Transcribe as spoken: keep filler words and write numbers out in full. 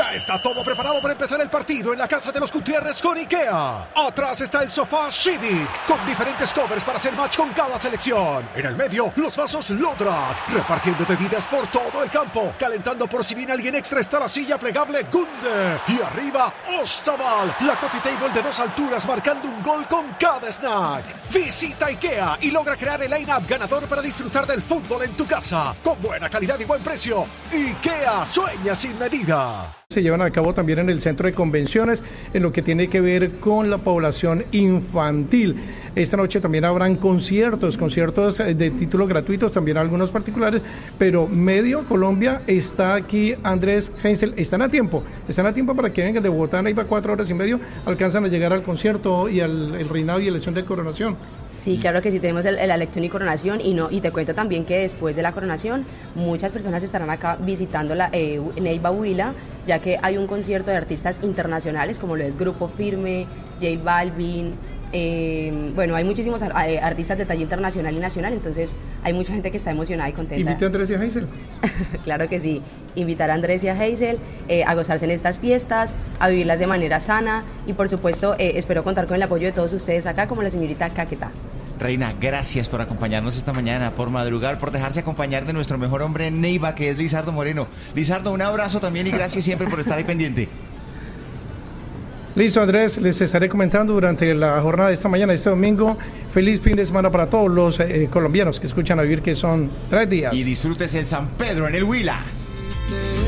Ya está todo preparado para empezar el partido en la casa de los Gutiérrez con IKEA. Atrás está el sofá Civic, con diferentes covers para hacer match con cada selección. En el medio, los vasos Lodrat, repartiendo bebidas por todo el campo. Calentando por si viene alguien extra está la silla plegable Gunde. Y arriba, Ostaval, la coffee table de dos alturas marcando un gol con cada snack. Visita IKEA y logra crear el line-up ganador para disfrutar del fútbol en tu casa. Con buena calidad y buen precio. IKEA, sueña sin medida. Se llevan a cabo también en el centro de convenciones en lo que tiene que ver con la población infantil. Esta noche también habrán conciertos, conciertos de títulos gratuitos, también algunos particulares, pero Medio Colombia está aquí. Andrés Heinzel, están a tiempo, están a tiempo para que vengan de Bogotá, ahí va cuatro horas y medio, alcanzan a llegar al concierto y al el reinado y elección de coronación. Sí, claro que sí, tenemos el, la elección y coronación, y no y te cuento también que después de la coronación muchas personas estarán acá visitando la eh, Neiva Huila, ya que hay un concierto de artistas internacionales como lo es Grupo Firme, J Balvin, eh, bueno, hay muchísimos eh, artistas de talla internacional y nacional, entonces hay mucha gente que está emocionada y contenta. ¿Invite a Andrés y a Heinzel? Claro que sí, invitar a Andrés y a Heinzel eh, a gozarse en estas fiestas, a vivirlas de manera sana y por supuesto eh, espero contar con el apoyo de todos ustedes acá, como la señorita Caquetá. Reina, gracias por acompañarnos esta mañana, por madrugar, por dejarse acompañar de nuestro mejor hombre en Neiva, que es Lizardo Moreno. Lizardo, un abrazo también y gracias siempre por estar ahí pendiente. Listo, Andrés, les estaré comentando durante la jornada de esta mañana, este domingo. Feliz fin de semana para todos los eh, colombianos que escuchan A Vivir, que son tres días. Y disfrutes el San Pedro en el Huila.